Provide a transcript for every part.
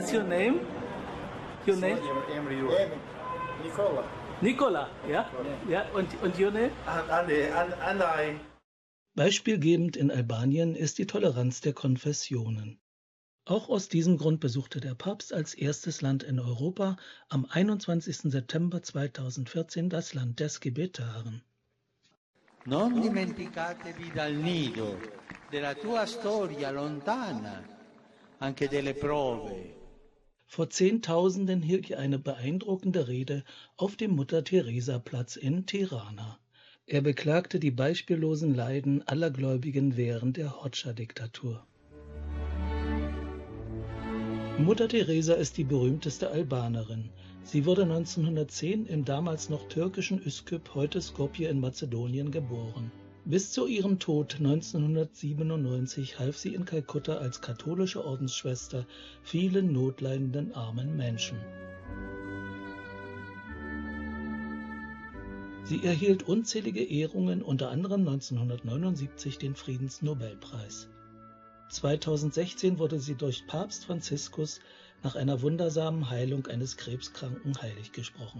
is your name? Your name? Nicola. Nicola, ja? Ja, und your name? And I. Beispielgebend in Albanien ist die Toleranz der Konfessionen. Auch aus diesem Grund besuchte der Papst als erstes Land in Europa am 21. September 2014 das Land der Skibetaren. Non dimenticatevi dal nido, della tua storia lontana, anche delle prove. Vor Zehntausenden hielt er eine beeindruckende Rede auf dem Mutter-Teresa-Platz in Tirana. Er beklagte die beispiellosen Leiden aller Gläubigen während der Hoxha-Diktatur. Mutter Teresa ist die berühmteste Albanerin. Sie wurde 1910 im damals noch türkischen Üsküp, heute Skopje in Mazedonien, geboren. Bis zu ihrem Tod 1997 half sie in Kalkutta als katholische Ordensschwester vielen notleidenden armen Menschen. Sie erhielt unzählige Ehrungen, unter anderem 1979 den Friedensnobelpreis. 2016 wurde sie durch Papst Franziskus nach einer wundersamen Heilung eines Krebskranken heilig gesprochen.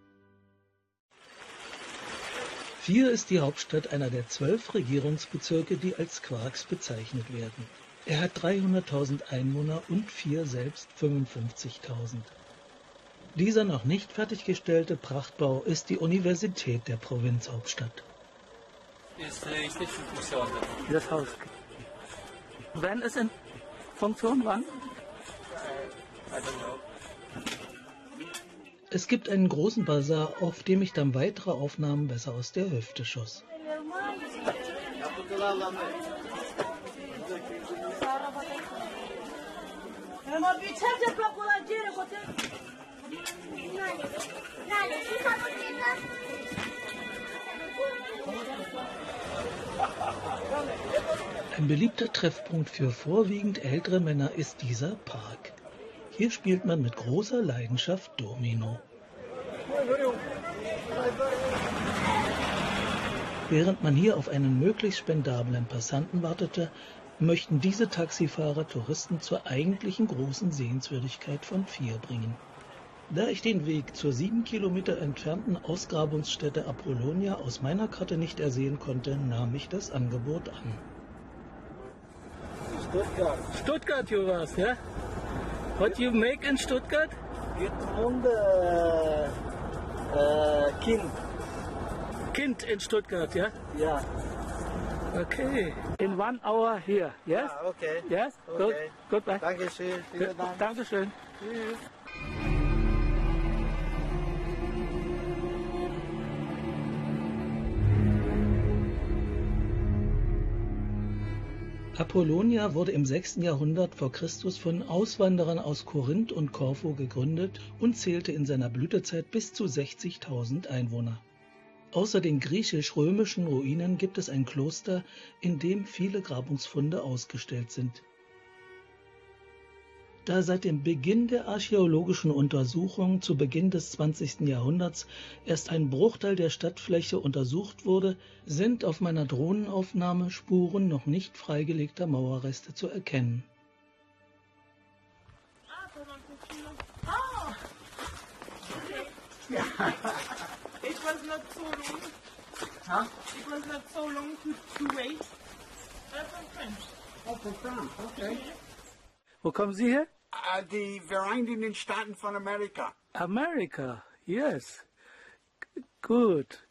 Fier ist die Hauptstadt einer der 12 Regierungsbezirke, die als Quarks bezeichnet werden. Er hat 300.000 Einwohner und Fier selbst 55.000. Dieser noch nicht fertiggestellte Prachtbau ist die Universität der Provinzhauptstadt. Das Haus. Wann ist in Funktion? Wann? Es gibt einen großen Basar, auf dem ich dann weitere Aufnahmen besser aus der Hüfte schoss. Ein beliebter Treffpunkt für vorwiegend ältere Männer ist dieser Park. Hier spielt man mit großer Leidenschaft Domino. Während man hier auf einen möglichst spendablen Passanten wartete, möchten diese Taxifahrer Touristen zur eigentlichen großen Sehenswürdigkeit von Fier bringen. Da ich den Weg zur 7 Kilometer entfernten Ausgrabungsstätte Apollonia aus meiner Karte nicht ersehen konnte, nahm ich das Angebot an. Stuttgart you was, yeah? What you make in Stuttgart? Und Kind. Kind in Stuttgart, ja? Ja. Okay. In 1 hour here, yes? Ah, okay. Yes? Good. Okay. Goodbye. Dankeschön. Vielen Dank. Dankeschön. Tschüss. Apollonia wurde im 6. Jahrhundert vor Christus von Auswanderern aus Korinth und Korfu gegründet und zählte in seiner Blütezeit bis zu 60.000 Einwohner. Außer den griechisch-römischen Ruinen gibt es ein Kloster, in dem viele Grabungsfunde ausgestellt sind. Da seit dem Beginn der archäologischen Untersuchung zu Beginn des 20. Jahrhunderts erst ein Bruchteil der Stadtfläche untersucht wurde, sind auf meiner Drohnenaufnahme Spuren noch nicht freigelegter Mauerreste zu erkennen. It was not so long. Huh? It was not so long to wait. From French. Oh, von France, okay. Wo kommen Sie her? Die Vereinigten Staaten von Amerika. America, yes. Good.